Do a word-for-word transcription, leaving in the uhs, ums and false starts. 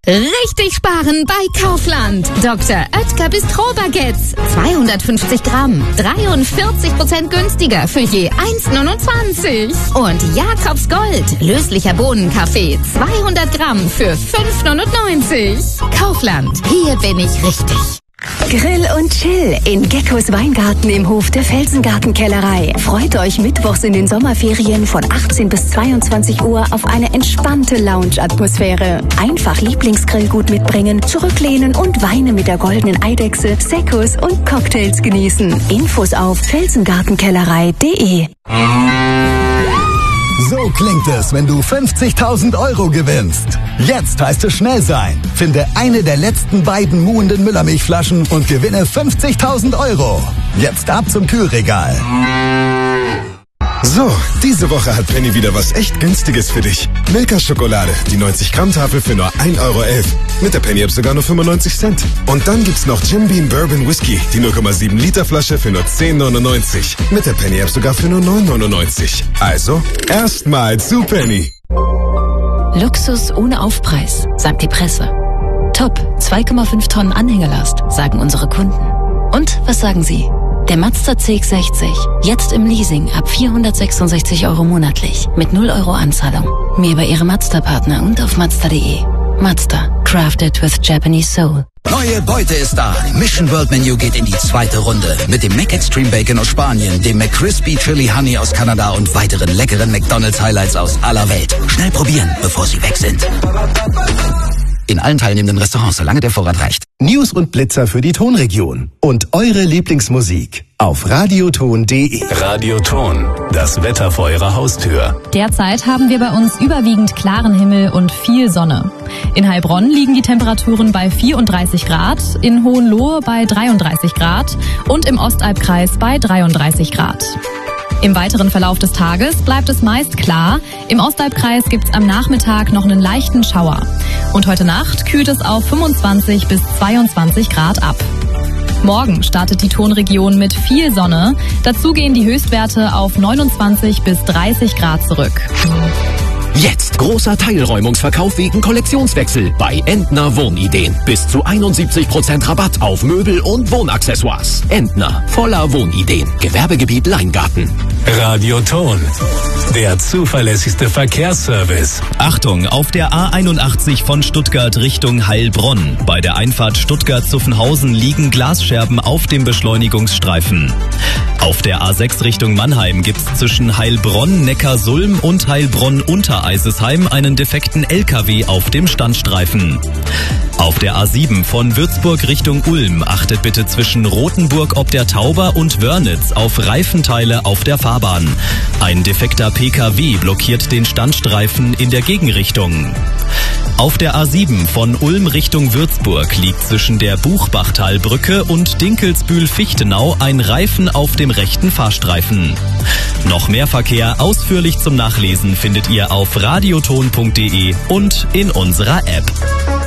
Richtig sparen bei Kaufland. Doktor Oetker Bistro-Baguettes. zweihundertfünfzig Gramm. dreiundvierzig Prozent günstiger für je eins neunundzwanzig. Und Jakobs Gold. Löslicher Bohnenkaffee. zweihundert Gramm für fünf neunundneunzig. Kaufland. Hier bin ich richtig. Grill und Chill in Geckos Weingarten im Hof der Felsengartenkellerei. Freut euch mittwochs in den Sommerferien von achtzehn bis zweiundzwanzig Uhr auf eine entspannte Lounge-Atmosphäre. Einfach Lieblingsgrillgut mitbringen, zurücklehnen und Weine mit der goldenen Eidechse, Seccos und Cocktails genießen. Infos auf felsengartenkellerei punkt de. So klingt es, wenn du fünfzigtausend Euro gewinnst. Jetzt heißt es schnell sein. Finde eine der letzten beiden muhenden Müllermilchflaschen und gewinne fünfzigtausend Euro. Jetzt ab zum Kühlregal. So, diese Woche hat Penny wieder was echt Günstiges für dich. Milka-Schokolade, die neunzig Gramm Tafel für nur ein Euro elf. Mit der Penny-App sogar nur fünfundneunzig Cent. Und dann gibt's noch Jim Beam Bourbon Whisky, die null Komma sieben Liter Flasche für nur zehn neunundneunzig. Mit der Penny-App sogar für nur neun neunundneunzig. Also, erstmal zu Penny. Luxus ohne Aufpreis, sagt die Presse. Top, zwei Komma fünf Tonnen Anhängerlast, sagen unsere Kunden. Und was sagen Sie? Der Mazda C X sechzig, jetzt im Leasing ab vierhundertsechsundsechzig Euro monatlich, mit null Euro Anzahlung. Mehr bei Ihrem Mazda-Partner und auf mazda punkt de. Mazda, crafted with Japanese soul. Neue Beute ist da. Mission World Menu geht in die zweite Runde. Mit dem Mac Extreme Bacon aus Spanien, dem McCrispy Chili Honey aus Kanada und weiteren leckeren McDonald's Highlights aus aller Welt. Schnell probieren, bevor sie weg sind. In allen teilnehmenden Restaurants, solange der Vorrat reicht. News und Blitzer für die Tonregion. Und eure Lieblingsmusik auf radioton punkt de. Radioton, das Wetter vor eurer Haustür. Derzeit haben wir bei uns überwiegend klaren Himmel und viel Sonne. In Heilbronn liegen die Temperaturen bei vierunddreißig Grad, in Hohenlohe bei dreiunddreißig Grad und im Ostalbkreis bei dreiunddreißig Grad. Im weiteren Verlauf des Tages bleibt es meist klar. Im Ostalbkreis gibt's am Nachmittag noch einen leichten Schauer. Und heute Nacht kühlt es auf fünfundzwanzig bis zweiundzwanzig Grad ab. Morgen startet die Tonregion mit viel Sonne. Dazu gehen die Höchstwerte auf neunundzwanzig bis dreißig Grad zurück. Jetzt großer Teilräumungsverkauf wegen Kollektionswechsel bei Entner Wohnideen. Bis zu einundsiebzig Prozent Rabatt auf Möbel und Wohnaccessoires. Entner, voller Wohnideen. Gewerbegebiet Leingarten. Radioton, der zuverlässigste Verkehrsservice. Achtung, auf der A einundachtzig von Stuttgart Richtung Heilbronn. Bei der Einfahrt Stuttgart-Zuffenhausen liegen Glasscherben auf dem Beschleunigungsstreifen. Auf der A sechs Richtung Mannheim gibt's zwischen Heilbronn, Neckarsulm und Heilbronn-Untereisesheim einen defekten L K W auf dem Standstreifen. Auf der A sieben von Würzburg Richtung Ulm achtet bitte zwischen Rothenburg ob der Tauber und Wörnitz auf Reifenteile auf der Fahrbahn. Ein defekter P K W blockiert den Standstreifen in der Gegenrichtung. Auf der A sieben von Ulm Richtung Würzburg liegt zwischen der Buchbachtalbrücke und Dinkelsbühl-Fichtenau ein Reifen auf dem rechten Fahrstreifen. Noch mehr Verkehr ausführlich zum Nachlesen findet ihr auf radioton punkt de und in unserer App.